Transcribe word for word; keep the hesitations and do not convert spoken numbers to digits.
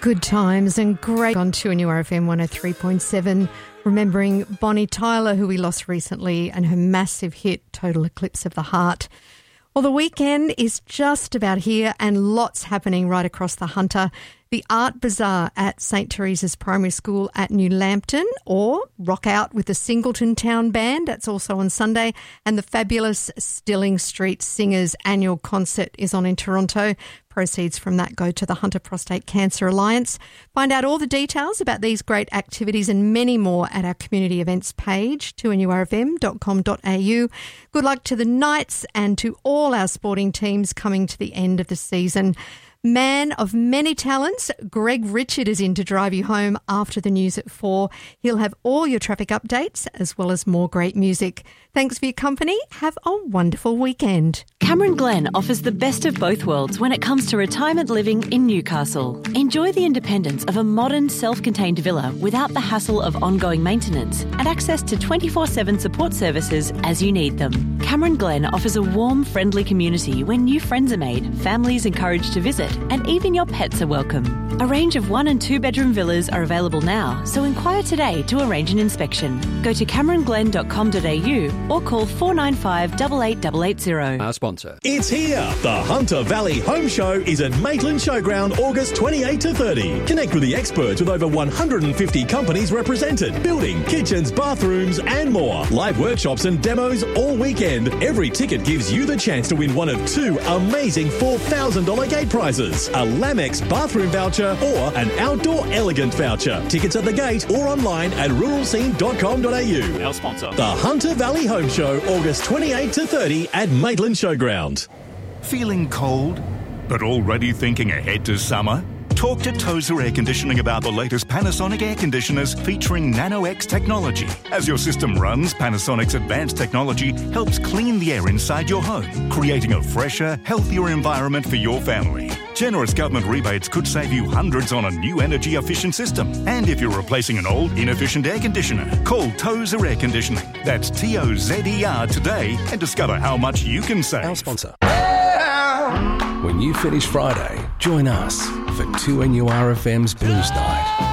Good times and great on two N U R F M one oh three point seven. Remembering Bonnie Tyler, who we lost recently, and her massive hit, Total Eclipse of the Heart. Well, the weekend is just about here and lots happening right across the Hunter. The Art Bazaar at St Teresa's Primary School at New Lambton, or Rock Out with the Singleton Town Band, that's also on Sunday, and the fabulous Stilling Street Singers annual concert is on in Toronto. Proceeds from that go to the Hunter Prostate Cancer Alliance. Find out all the details about these great activities and many more at our community events page, two N U R F M dot com dot a u. Good luck to the Knights and to all our sporting teams coming to the end of the season. Man of many talents, Greg Richard is in to drive you home after the news at four. He'll have all your traffic updates as well as more great music. Thanks for your company. Have a wonderful weekend. Cameron Glen offers the best of both worlds when it comes to retirement living in Newcastle. Enjoy the independence of a modern, self-contained villa without the hassle of ongoing maintenance and access to twenty-four seven support services as you need them. Cameron Glen offers a warm, friendly community where new friends are made, families encouraged to visit, and even your pets are welcome. A range of one and two bedroom villas are available now, so inquire today to arrange an inspection. Go to cameron glen dot com dot a u or call four nine five, eight eight eight eight zero. Our sponsor. It's here. The Hunter Valley Home Show is at Maitland Showground August twenty-eighth to thirtieth. Connect with the experts with over one hundred fifty companies represented. Building, kitchens, bathrooms and more. Live workshops and demos all weekend. Every ticket gives you the chance to win one of two amazing four thousand dollars gate prizes. A Lamex bathroom voucher or an Outdoor Elegant voucher. Tickets at the gate or online at rural scene dot com dot a u. Our sponsor. The Hunter Valley Home Show, August twenty-eighth to thirtieth at Maitland Showground. Feeling cold, but already thinking ahead to summer? Talk to Tozer Air Conditioning about the latest Panasonic air conditioners featuring Nano-X technology. As your system runs, Panasonic's advanced technology helps clean the air inside your home, creating a fresher, healthier environment for your family. Generous government rebates could save you hundreds on a new energy-efficient system. And if you're replacing an old, inefficient air conditioner, call Tozer Air Conditioning. That's T O Z E R today and discover how much you can save. Our sponsor. When you finish Friday, join us for two N U R F M's Blues Night.